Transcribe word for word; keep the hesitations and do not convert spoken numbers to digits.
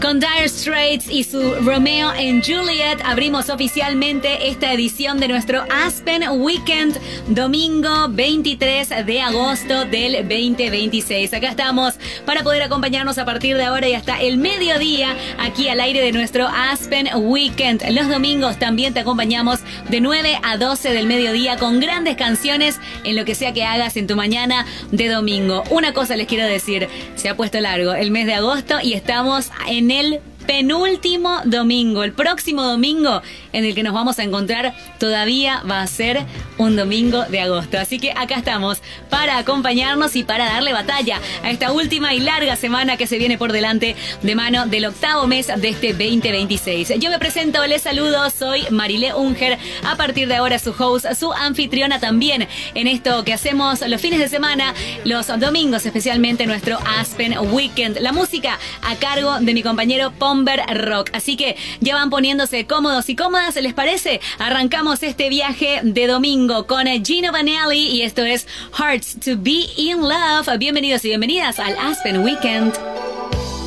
Con Dire Straits y su Romeo and Juliet abrimos oficialmente esta edición de nuestro Aspen Weekend, domingo veintitrés de agosto del veinte veintiséis. Acá estamos para poder acompañarnos a partir de ahora y hasta el mediodía aquí al aire de nuestro Aspen Weekend. Los domingos también te acompañamos de nueve a doce del mediodía con grandes canciones en lo que sea que hagas en tu mañana de domingo. Una cosa les quiero decir, se ha puesto largo el mes de agosto y estamos en el penúltimo domingo. El próximo domingo en el que nos vamos a encontrar todavía va a ser un domingo de agosto. Así que acá estamos para acompañarnos y para darle batalla a esta última y larga semana que se viene por delante de mano del octavo mes de este veinte veintiséis. Yo me presento, les saludo, soy Marilé Unger. A partir de ahora su host, su anfitriona también en esto que hacemos los fines de semana, los domingos, especialmente nuestro Aspen Weekend. La música a cargo de mi compañero Pomber Rock. Así que ya van poniéndose cómodos y cómodas, ¿les parece? Arrancamos este viaje de domingo con Gino Vanelli y esto es Hearts to Be in Love. Bienvenidos y bienvenidas al Aspen Weekend.